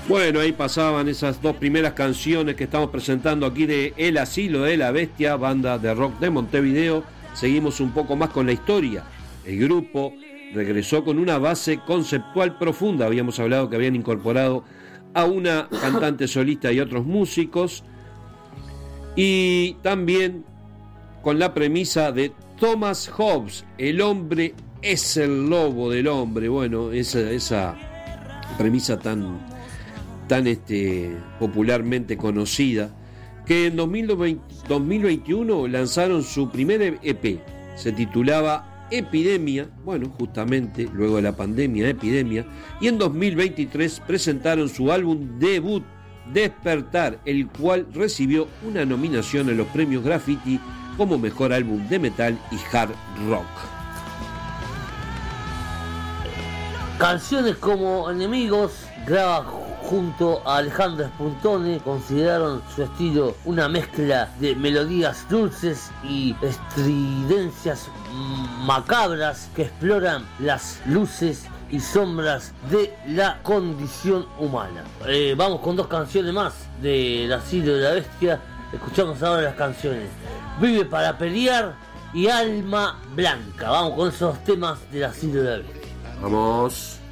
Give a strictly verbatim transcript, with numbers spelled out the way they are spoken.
Bueno, ahí pasaban esas dos primeras canciones que estamos presentando aquí de El Asilo de la Bestia, banda de rock de Montevideo. Seguimos un poco más con la historia. El grupo regresó con una base conceptual profunda. Habíamos hablado que habían incorporado a una cantante solista y otros músicos. Y también con la premisa de Thomas Hobbes, el hombre es el lobo del hombre. Bueno, esa, esa premisa tan, tan este, popularmente conocida, que en dos mil veintiuno lanzaron su primer E P. Se titulaba Epidemia, bueno, justamente luego de la pandemia, Epidemia, y en dos mil veintitrés presentaron su álbum debut, Despertar, el cual recibió una nominación en los premios Graffiti como mejor álbum de metal y hard rock. Canciones como Enemigos, graba junto a Alejandro Spuntone, consideraron su estilo una mezcla de melodías dulces y estridencias macabras que exploran las luces y sombras de la condición humana. Eh, vamos con dos canciones más del Asilo de la Bestia. Escuchamos ahora las canciones Vive para pelear y Alma Blanca. Vamos con esos temas del Asilo de la Bestia. Vamos.